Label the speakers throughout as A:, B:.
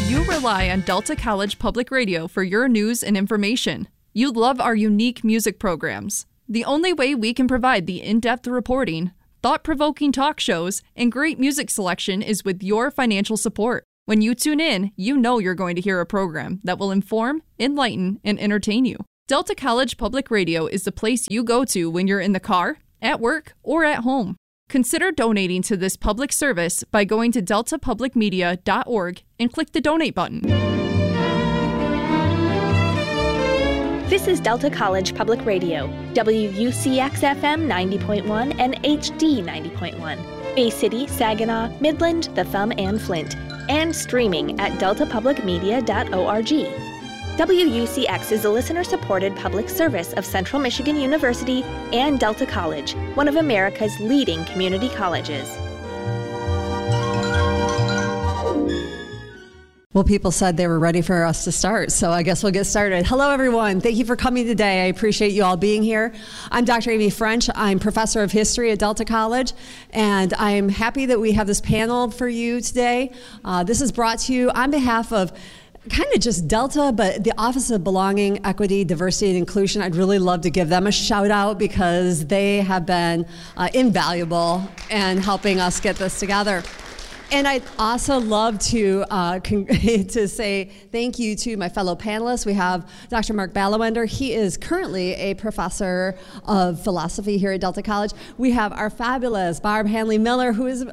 A: You rely on Delta College Public Radio for your news and information. You love our unique music programs. The only way we can provide the in-depth reporting, thought-provoking talk shows, and great music selection is with your financial support. When you tune in, you know you're going to hear a program that will inform, enlighten, and entertain you. Delta College Public Radio is the place you go to when you're in the car, at work, or at home. Consider donating to this public service by going to deltapublicmedia.org and click the donate button.
B: This is Delta College Public Radio, WUCX-FM 90.1 and HD 90.1, Bay City, Saginaw, Midland, The Thumb, and Flint, and streaming at deltapublicmedia.org. WUCX is a listener-supported public service of Central Michigan University and Delta College, one of America's leading community colleges.
C: Well, people said they were ready for us to start, so I guess we'll get started. Hello, everyone. Thank you for coming today. I appreciate you all being here. I'm Dr. Amy French. I'm professor of history at Delta College, and I'm happy that we have this panel for you today. This is brought to you on behalf of kind of just Delta, but the Office of Belonging, Equity, Diversity, and Inclusion. I'd really love to give them a shout out because they have been invaluable in helping us get this together. And I'd also love to to say thank you to my fellow panelists. We have Dr. Mark Ballawender. He is currently a professor of philosophy here at Delta College. We have our fabulous Barb Hanley-Miller, who is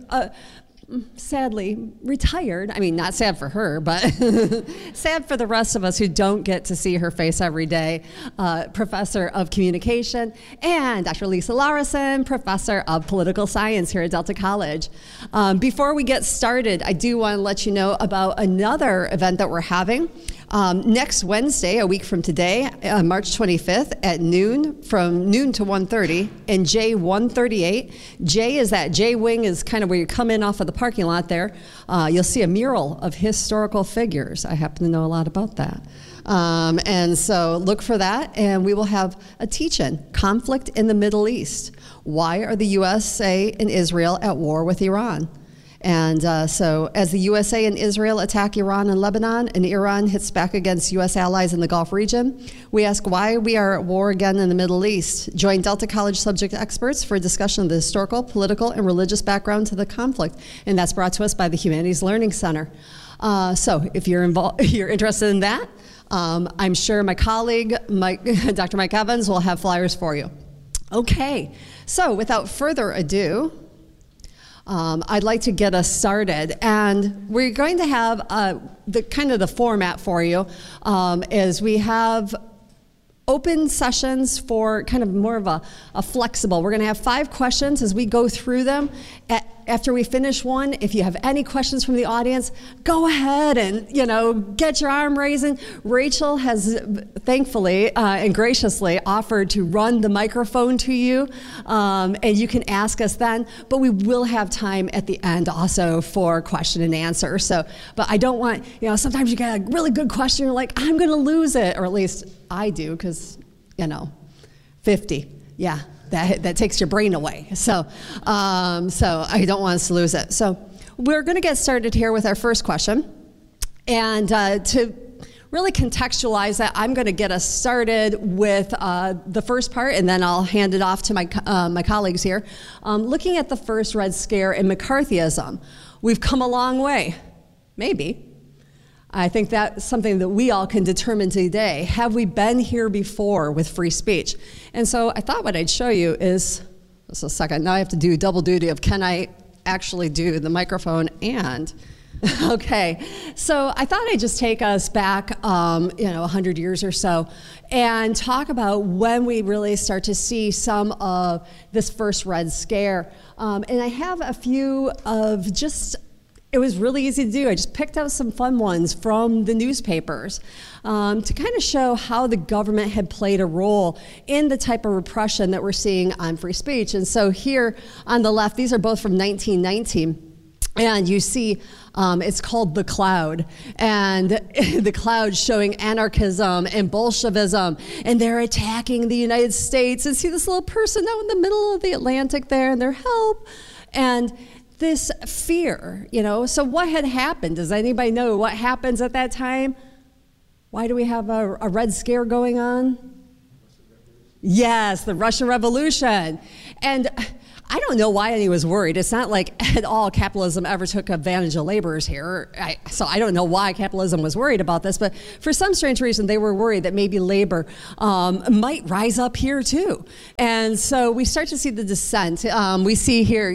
C: sadly retired. I mean, not sad for her, but sad for the rest of us who don't get to see her face every day. Professor of communication, and Dr. Lisa Larison, professor of political science here at Delta College. Before we get started, I do want to let you know about another event that we're having. Next Wednesday, a week from today, March 25th at noon, from noon to 1:30 in J138. J is that J wing is kind of where you come in off of the parking lot there. You'll see a mural of historical figures. I happen to know a lot about that. And so look for that, and we will have a teach-in, Conflict in the Middle East. Why are the USA and Israel at war with Iran? And so as the USA and Israel attack Iran and Lebanon, and Iran hits back against U.S. allies in the Gulf region, we ask why we are at war again in the Middle East. Join Delta College subject experts for a discussion of the historical, political, and religious background to the conflict. And that's brought to us by the Humanities Learning Center. So if you're interested in that, I'm sure my colleague, Dr. Mike Evans, will have flyers for you. Okay, so without further ado, I'd like to get us started, and we're going to have the format for you is we have open sessions for kind of more of a flexible. We're going to have 5 questions as we go through them. After we finish one, if you have any questions from the audience, go ahead and, get your arm raising. Rachel has thankfully and graciously offered to run the microphone to you, and you can ask us then, but we will have time at the end also for question and answer. So, but I don't want, sometimes you get a really good question, you're like, I'm going to lose it, or at least I do, because, 50, yeah. That takes your brain away. So I don't want us to lose it. So we're going to get started here with our first question. And to really contextualize that, I'm going to get us started with the first part, and then I'll hand it off to my colleagues here. Looking at the first Red Scare and McCarthyism, we've come a long way. Maybe. I think that's something that we all can determine today. Have we been here before with free speech? And so I thought what I'd show you is, just a second, now I have to do double duty of can I actually do the microphone and, okay. So I thought I'd just take us back, 100 years or so and talk about when we really start to see some of this first Red Scare. And I have a few of just, it was really easy to do. I just picked out some fun ones from the newspapers to kind of show how the government had played a role in the type of repression that we're seeing on free speech. And so here on the left, these are both from 1919. And you see, it's called The Cloud, and The Cloud showing anarchism and Bolshevism, and they're attacking the United States. And see this little person out in the middle of the Atlantic there, and their help. And this fear, So what had happened? Does anybody know what happens at that time? Why do we have a Red Scare going on? Yes, the Russian Revolution. And I don't know why anyone was worried. It's not like at all capitalism ever took advantage of laborers here. So I don't know why capitalism was worried about this, but for some strange reason, they were worried that maybe labor might rise up here too. And so we start to see the descent. We see here,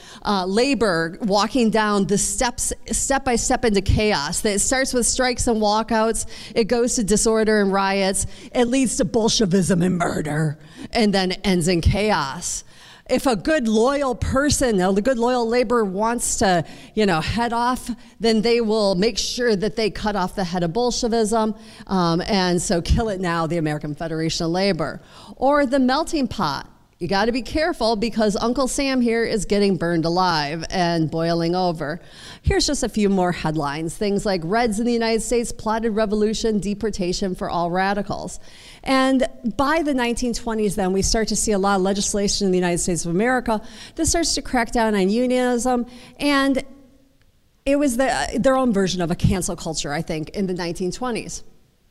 C: labor walking down the steps, step by step into chaos. It starts with strikes and walkouts. It goes to disorder and riots. It leads to Bolshevism and murder, and then ends in chaos. If a good, loyal person, a good, loyal laborer wants to, head off, then they will make sure that they cut off the head of Bolshevism, and so kill it now, the American Federation of Labor. Or the melting pot. You got to be careful because Uncle Sam here is getting burned alive and boiling over. Here's just a few more headlines. Things like Reds in the United States plotted revolution, deportation for all radicals. And by the 1920s, then, we start to see a lot of legislation in the United States of America that starts to crack down on unionism. And it was their own version of a cancel culture, I think, in the 1920s.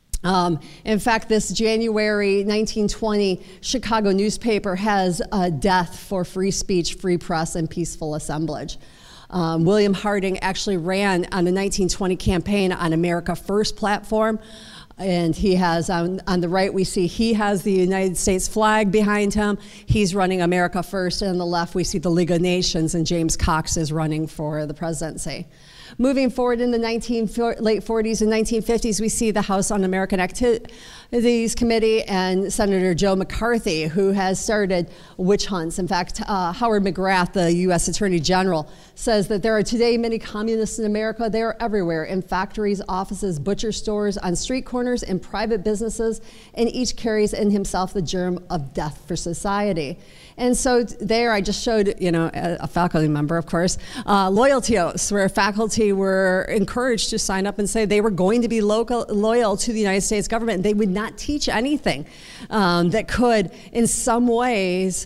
C: In fact, this January 1920 Chicago newspaper has a death for free speech, free press, and peaceful assemblage. William Harding actually ran on the 1920 campaign on America First platform. And he has, on the right, we see he has the United States flag behind him. He's running America First. And on the left, we see the League of Nations, and James Cox is running for the presidency. Moving forward in the late 40s and 1950s, we see the House Un-American Activities Committee and Senator Joe McCarthy, who has started witch hunts. In fact, Howard McGrath, the U.S. Attorney General, says that there are today many communists in America. They are everywhere, in factories, offices, butcher stores, on street corners, in private businesses, and each carries in himself the germ of death for society. And so there I just showed, a faculty member, of course, loyalty oaths, where faculty were encouraged to sign up and say they were going to be loyal to the United States government. They would not teach anything that could, in some ways,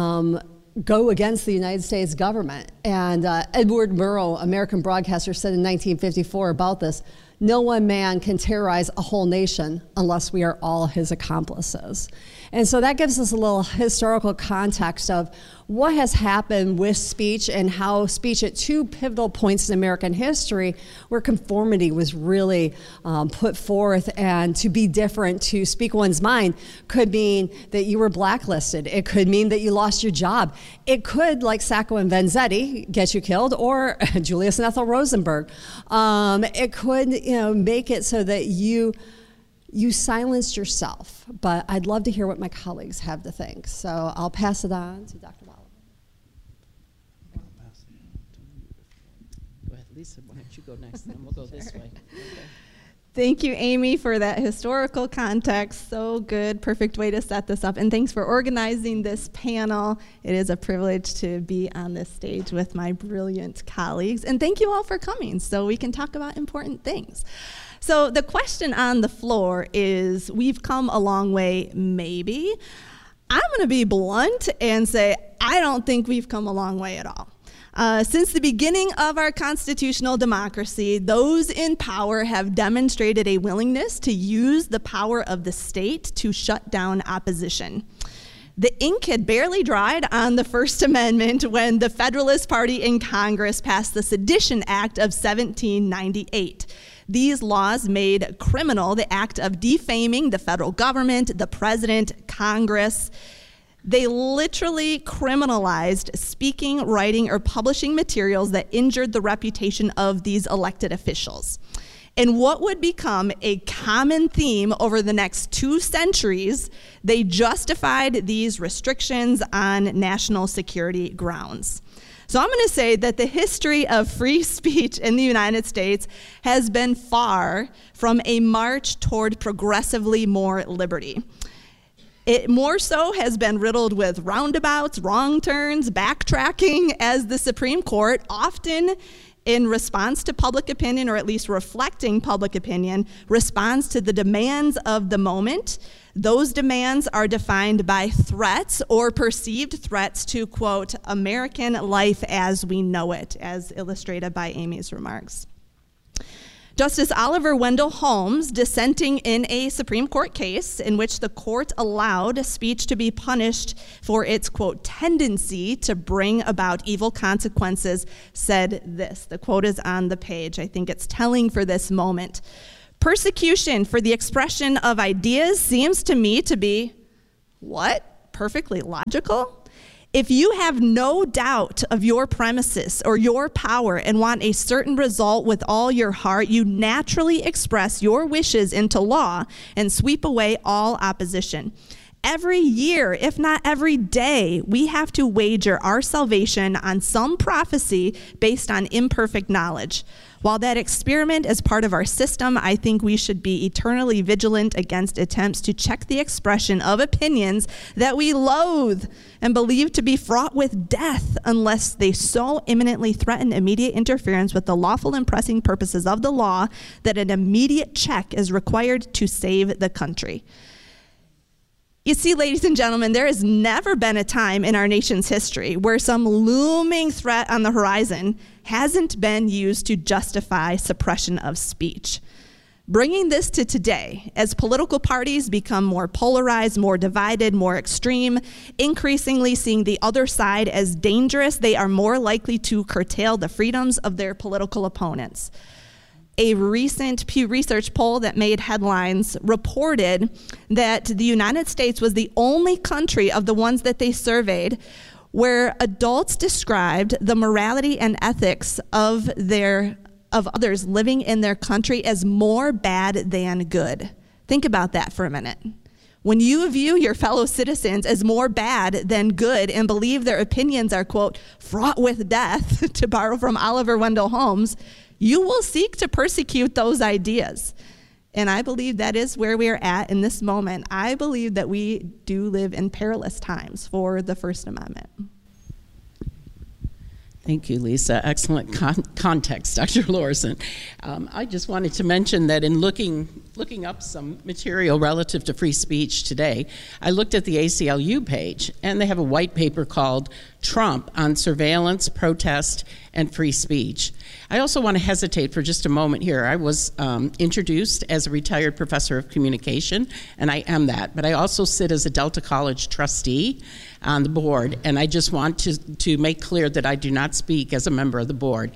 C: go against the United States government. And Edward Murrow, American broadcaster, said in 1954 about this, "No one man can terrorize a whole nation unless we are all his accomplices." And so that gives us a little historical context of what has happened with speech and how speech at two pivotal points in American history where conformity was really put forth, and to be different, to speak one's mind, could mean that you were blacklisted. It could mean that you lost your job. It could, like Sacco and Vanzetti, get you killed, or Julius and Ethel Rosenberg. It could make it so that you silenced yourself. But I'd love to hear what my colleagues have to think. So I'll pass it on to Dr. Wallace.
D: Go ahead, Lisa, why don't you go next, and then we'll go this way. Okay.
E: Thank you, Amy, for that historical context. So good, perfect way to set this up. And thanks for organizing this panel. It is a privilege to be on this stage with my brilliant colleagues. And thank you all for coming so we can talk about important things. So the question on the floor is, we've come a long way, maybe. I'm going to be blunt and say, I don't think we've come a long way at all. Since the beginning of our constitutional democracy, those in power have demonstrated a willingness to use the power of the state to shut down opposition. The ink had barely dried on the First Amendment when the Federalist Party in Congress passed the Sedition Act of 1798. These laws made criminal the act of defaming the federal government, the president, Congress. They literally criminalized speaking, writing, or publishing materials that injured the reputation of these elected officials. And what would become a common theme over the next 2 centuries, they justified these restrictions on national security grounds. So I'm going to say that the history of free speech in the United States has been far from a march toward progressively more liberty. It more so has been riddled with roundabouts, wrong turns, backtracking, as the Supreme Court, often in response to public opinion, or at least reflecting public opinion, responds to the demands of the moment. Those demands are defined by threats or perceived threats to, quote, American life as we know it, as illustrated by Amy's remarks. Justice Oliver Wendell Holmes, dissenting in a Supreme Court case in which the court allowed speech to be punished for its, quote, tendency to bring about evil consequences, said this. The quote is on the page. I think it's telling for this moment. Persecution for the expression of ideas seems to me to be, what? Perfectly logical? If you have no doubt of your premises or your power and want a certain result with all your heart, you naturally express your wishes into law and sweep away all opposition. Every year, if not every day, we have to wager our salvation on some prophecy based on imperfect knowledge. While that experiment is part of our system, I think we should be eternally vigilant against attempts to check the expression of opinions that we loathe and believe to be fraught with death unless they so imminently threaten immediate interference with the lawful and pressing purposes of the law that an immediate check is required to save the country. You see, ladies and gentlemen, there has never been a time in our nation's history where some looming threat on the horizon hasn't been used to justify suppression of speech. Bringing this to today, as political parties become more polarized, more divided, more extreme, increasingly seeing the other side as dangerous, they are more likely to curtail the freedoms of their political opponents. A recent Pew Research poll that made headlines reported that the United States was the only country of the ones that they surveyed where adults described the morality and ethics of others living in their country as more bad than good. Think about that for a minute. When you view your fellow citizens as more bad than good and believe their opinions are, quote, fraught with death, to borrow from Oliver Wendell Holmes, you will seek to persecute those ideas. And I believe that is where we are at in this moment. I believe that we do live in perilous times for the First Amendment.
D: Thank you, Lisa. Excellent context, Dr. Lorison. I just wanted to mention that in looking up some material relative to free speech today, I looked at the ACLU page, and they have a white paper called Trump on Surveillance, Protest, and Free Speech. I also want to hesitate for just a moment here. I was introduced as a retired professor of communication, and I am that, but I also sit as a Delta College trustee on the board, and I just want to make clear that I do not speak as a member of the board.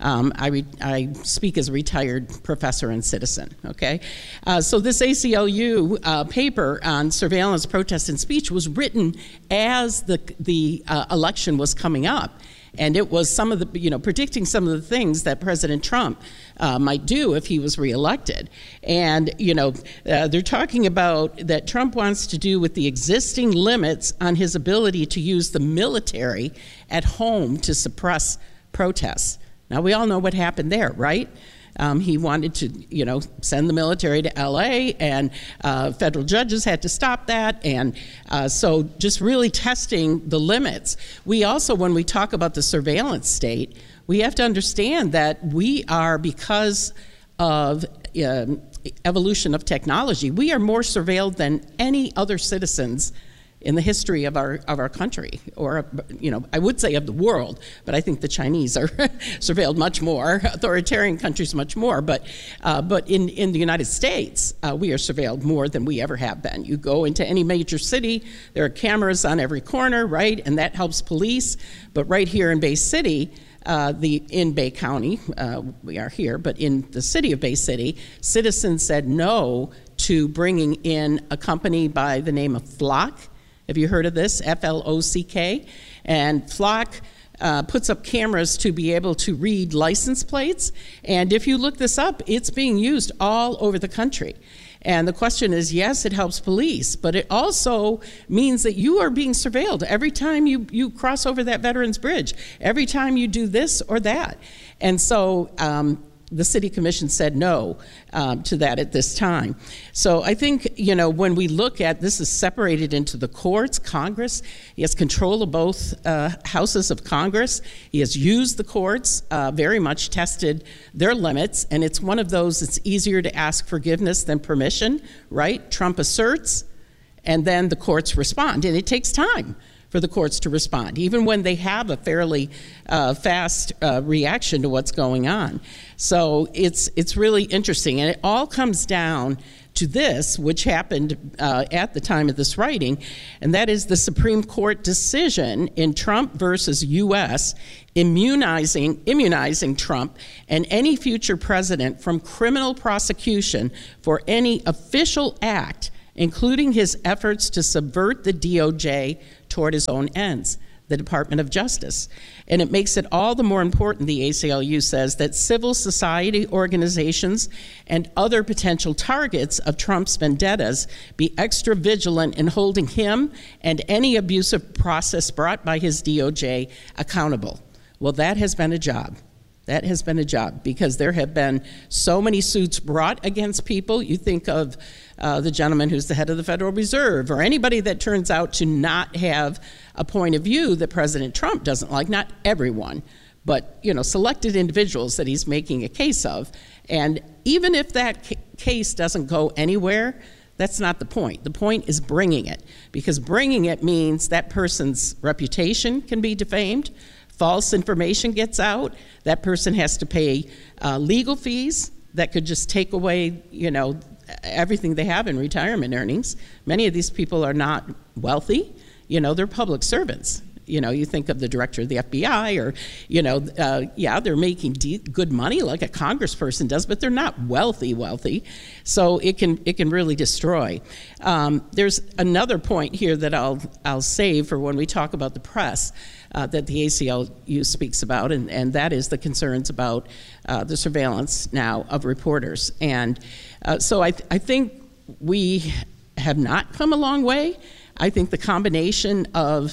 D: I speak as a retired professor and citizen, okay? So this ACLU paper on surveillance, protest, and speech was written as the election was coming up. And it was some of the, predicting some of the things that President Trump might do if he was reelected. And, they're talking about that Trump wants to do with the existing limits on his ability to use the military at home to suppress protests. Now, we all know what happened there, right? He wanted to, send the military to LA, and federal judges had to stop that. And so just really testing the limits. We also, when we talk about the surveillance state, we have to understand that we are, because of evolution of technology, we are more surveilled than any other citizens in the history of our country, or I would say of the world, but I think the Chinese are surveilled much more, authoritarian countries much more, but in the United States, we are surveilled more than we ever have been. You go into any major city, there are cameras on every corner, right, and that helps police, but right here in Bay City, in Bay County, we are here, but in the city of Bay City, citizens said no to bringing in a company by the name of Flock. Have you heard of this? F-L-O-C-K. And Flock puts up cameras to be able to read license plates. And if you look this up, it's being used all over the country. And the question is, yes, it helps police, but it also means that you are being surveilled every time you cross over that Veterans Bridge, every time you do this or that. And so the City Commission said no to that at this time. So I think, when we look at this is separated into the courts, Congress, he has control of both houses of Congress. He has used the courts, very much tested their limits, and it's one of those, it's easier to ask forgiveness than permission, right? Trump asserts, and then the courts respond, and it takes time for the courts to respond, even when they have a fairly fast reaction to what's going on. So it's really interesting, and it all comes down to this, which happened at the time of this writing, and that is the Supreme Court decision in Trump versus U.S. immunizing Trump and any future president from criminal prosecution for any official act, including his efforts to subvert the DOJ toward his own ends, the Department of Justice. And it makes it all the more important, the ACLU says, that civil society organizations and other potential targets of Trump's vendettas be extra vigilant in holding him and any abusive process brought by his DOJ accountable. Well, that has been a job. That has been a job, because there have been so many suits brought against people. You think of the gentleman who's the head of the Federal Reserve, or anybody that turns out to not have a point of view that President Trump doesn't like. Not everyone, but selected individuals that he's making a case of. And even if that case doesn't go anywhere, that's not the point. The point is bringing it, because bringing it means that person's reputation can be defamed. False information gets out, that person has to pay legal fees that could just take away, everything they have in retirement earnings. Many of these people are not wealthy, they're public servants. You think of the director of the FBI, or, they're making good money like a congressperson does, but they're not wealthy. So it can really destroy. There's another point here that I'll save for when we talk about the press that the ACLU speaks about, and that is the concerns about the surveillance now of reporters. And so I think we have not come a long way. I think the combination of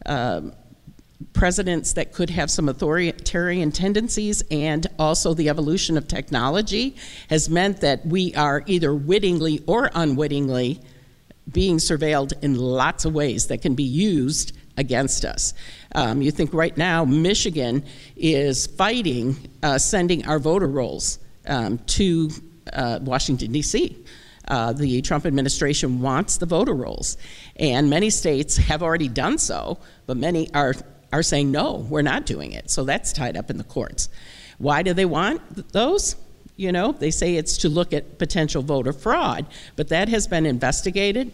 D: presidents that could have some authoritarian tendencies and also the evolution of technology has meant that we are either wittingly or unwittingly being surveilled in lots of ways that can be used against us. You think right now Michigan is fighting sending our voter rolls to Washington, D.C. The Trump administration wants the voter rolls, and many states have already done so, but many are saying, no, we're not doing it. So that's tied up in the courts. Why do they want those? They say it's to look at potential voter fraud, but that has been investigated,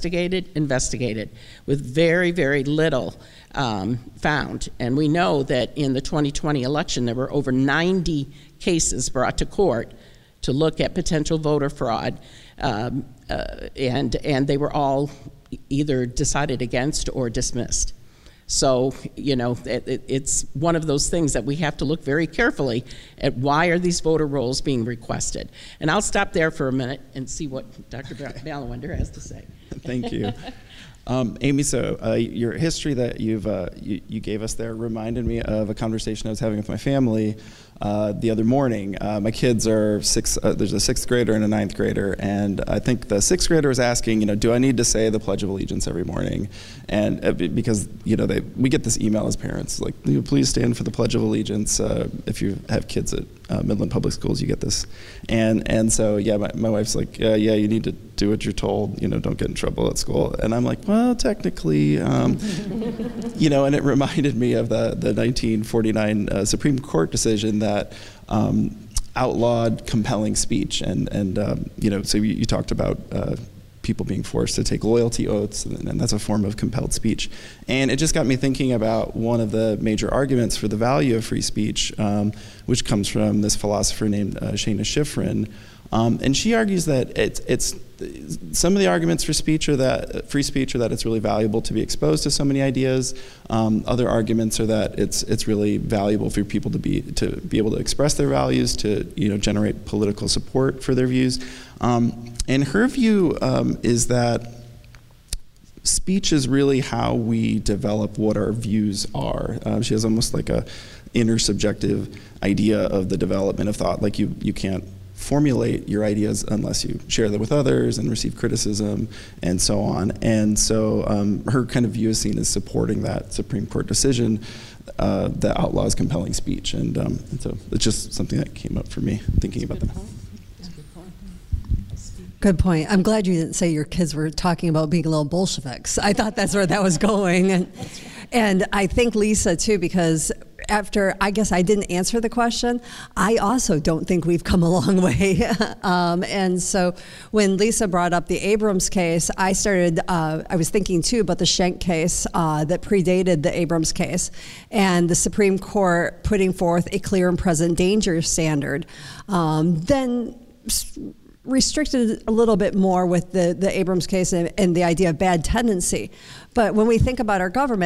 D: with very, very little found. And we know that in the 2020 election, there were over 90 cases brought to court to look at potential voter fraud, and they were all either decided against or dismissed. So, it's one of those things that we have to look very carefully at. Why are these voter rolls being requested? And I'll stop there for a minute and see what Dr. Ballawender has to say.
F: Thank you. Amy, so your history that you gave us there reminded me of a conversation I was having with my family the other morning. My kids are there's a 6th grader and a 9th grader, and I think the 6th grader was asking, do I need to say the Pledge of Allegiance every morning? And because we get this email as parents, like, please stand for the Pledge of Allegiance. If you have kids at Midland Public Schools, you get this. And so my wife's like, yeah, you need to do what you're told. Don't get in trouble at school. And I'm like, well, technically, and it reminded me of the 1949 Supreme Court decision that outlawed compelling speech, and so you talked about people being forced to take loyalty oaths, and that's a form of compelled speech. And it just got me thinking about one of the major arguments for the value of free speech, which comes from this philosopher named Shana Schifrin. And she argues that it's some of the arguments for speech are that free speech are that it's really valuable to be exposed to so many ideas. Other arguments are that it's really valuable for people to be able to express their values, to generate political support for their views. And her view is that speech is really how we develop what our views are. She has almost like intersubjective idea of the development of thought. Like you can't formulate your ideas unless you share them with others and receive criticism and so on. And so her kind of view is seen as supporting that Supreme Court decision that outlaws compelling speech. And so it's just something that came up for me thinking about that.
C: Good point. I'm glad you didn't say your kids were talking about being little Bolsheviks. I thought that's where that was going. And I think Lisa, too, because after, I guess I didn't answer the question, I also don't think we've come a long way. And so when Lisa brought up the Abrams case, I was thinking, too, about the Schenck case that predated the Abrams case, and the Supreme Court putting forth a clear and present danger standard. Then restricted a little bit more with the Abrams case and the idea of bad tendency. But when we think about our government,